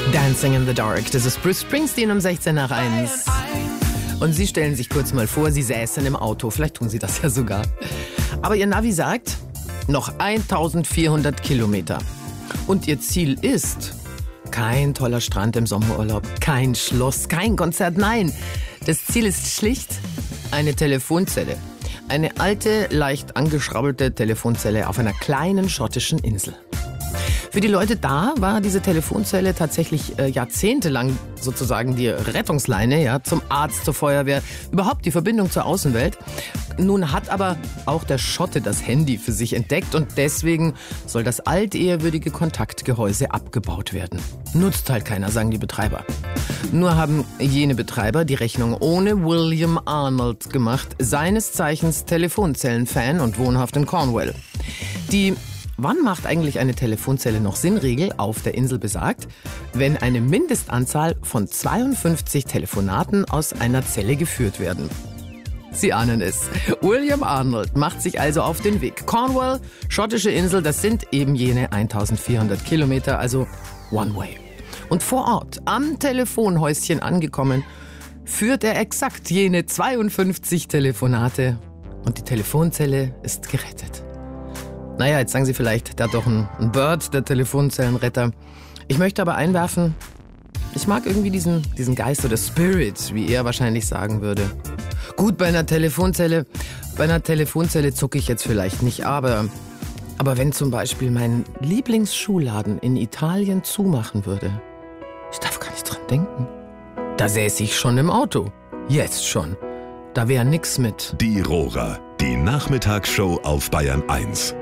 Dancing in the Dark. Das ist Bruce Springsteen um 16 nach 1. Und Sie stellen sich kurz mal vor, Sie säßen im Auto. Vielleicht tun Sie das ja sogar. Aber Ihr Navi sagt, noch 1400 Kilometer. Und Ihr Ziel ist kein toller Strand im Sommerurlaub, kein Schloss, kein Konzert. Nein, das Ziel ist schlicht eine Telefonzelle. Eine alte, leicht angeschrabbelte Telefonzelle auf einer kleinen schottischen Insel. Für die Leute da war diese Telefonzelle tatsächlich jahrzehntelang sozusagen die Rettungsleine, ja, zum Arzt, zur Feuerwehr, überhaupt die Verbindung zur Außenwelt. Nun hat aber auch der Schotte das Handy für sich entdeckt und deswegen soll das altehrwürdige Kontaktgehäuse abgebaut werden. Nutzt halt keiner, sagen die Betreiber. Nur haben jene Betreiber die Rechnung ohne William Arnold gemacht, seines Zeichens Telefonzellen-Fan und wohnhaft in Cornwall. Die Wann macht eigentlich eine Telefonzelle noch Sinn? Regel auf der Insel besagt, wenn eine Mindestanzahl von 52 Telefonaten aus einer Zelle geführt werden. Sie ahnen es. William Arnold macht sich also auf den Weg. Cornwall, schottische Insel, das sind eben jene 1400 Kilometer, also One Way. Und vor Ort, am Telefonhäuschen angekommen, führt er exakt jene 52 Telefonate und die Telefonzelle ist gerettet. Naja, jetzt sagen Sie vielleicht, da hat doch ein Bird, der Telefonzellenretter. Ich möchte aber einwerfen, ich mag irgendwie diesen Geist oder Spirit, wie er wahrscheinlich sagen würde. Gut, bei einer Telefonzelle zucke ich jetzt vielleicht nicht, aber wenn zum Beispiel mein Lieblingsschuhladen in Italien zumachen würde, ich darf gar nicht dran denken. Da säße ich schon im Auto. Jetzt schon. Da wäre nix mit. Die Rohrer, die Nachmittagsshow auf Bayern 1.